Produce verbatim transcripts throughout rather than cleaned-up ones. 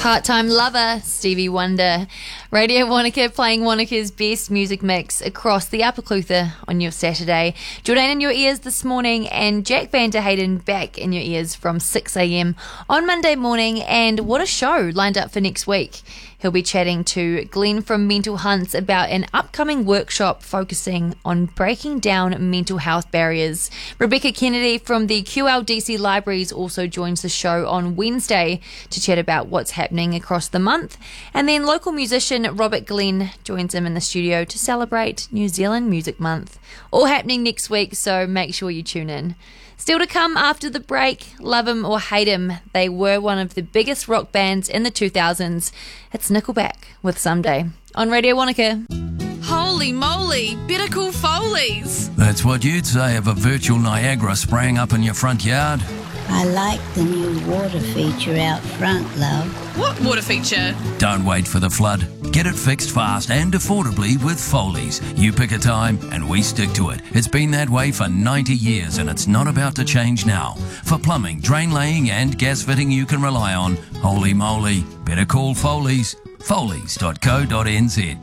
Part-time Lover, Stevie Wonder. Radio Wanaka playing Wanaka's best music mix across the Upper Clutha on your Saturday. Jordan in your ears this morning and Jack Van der Hayden back in your ears from six a.m. on Monday morning. And what a show lined up for next week. He'll be chatting to Glenn from Mental Hunts about an upcoming workshop focusing on breaking down mental health barriers. Rebecca Kennedy from the Q L D C Libraries also joins the show on Wednesday to chat about what's happening across the month. And then local musician Robert Glenn joins him in the studio to celebrate New Zealand Music Month. All happening next week, so make sure you tune in. Still to come after the break, love 'em or hate 'em, they were one of the biggest rock bands in the two thousands. It's Nickelback with Someday on Radio Wanaka. Holy moly, better call Foley's. That's what you'd say of a virtual Niagara spraying up in your front yard. I like the new water feature out front, love. What water feature? Don't wait for the flood. Get it fixed fast and affordably with Foley's. You pick a time and we stick to it. It's been that way for ninety years and it's not about to change now. For plumbing, drain laying and gas fitting you can rely on, holy moly, better call Foley's. Foley's dot co dot n z.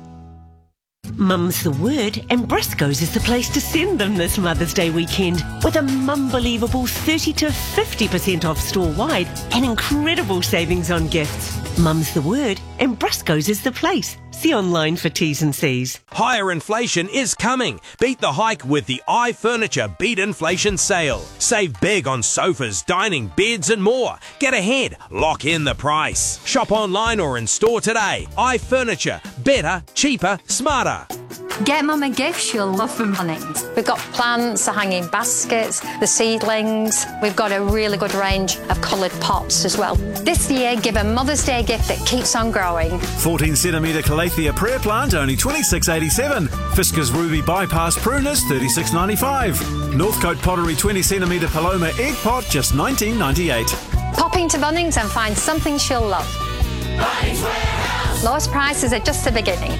Mum's the word, and Briscoe's is the place to send them this Mother's Day weekend with a mum-believable thirty to fifty percent off store-wide and incredible savings on gifts. Mum's the word, and Briscoe's is the place. See online for T's and C's. Higher inflation is coming. Beat the hike with the iFurniture Beat Inflation Sale. Save big on sofas, dining, beds and more. Get ahead. Lock in the price. Shop online or in store today. iFurniture. Better, cheaper, smarter. Get Mum a gift she'll love from Bunnings. We've got plants, the hanging baskets, the seedlings. We've got a really good range of coloured pots as well. This year, give a Mother's Day gift that keeps on growing. fourteen centimetre Calathea prayer plant, only twenty-six eighty-seven. Fiskars Ruby Bypass pruners, thirty-six ninety-five. Northcote Pottery twenty centimetre Paloma egg pot, just nineteen ninety-eight. Pop into Bunnings and find something she'll love. Bunnings Warehouse. Lowest prices are just the beginning.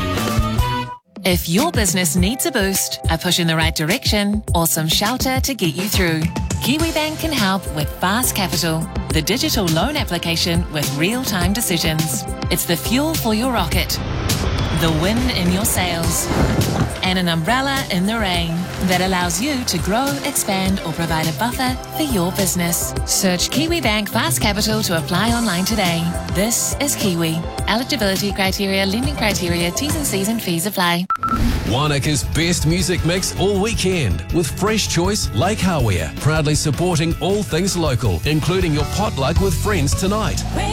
If your business needs a boost, a push in the right direction, or some shelter to get you through, KiwiBank can help with Fast Capital, the digital loan application with real-time decisions. It's the fuel for your rocket, the wind in your sails, and an umbrella in the rain that allows you to grow, expand, or provide a buffer for your business. Search KiwiBank Fast Capital to apply online today. This is Kiwi. Eligibility criteria, lending criteria, T's and C's and fees apply. Wanaka's best music mix all weekend with Fresh Choice Lake Hawea, proudly supporting all things local, including your potluck with friends tonight.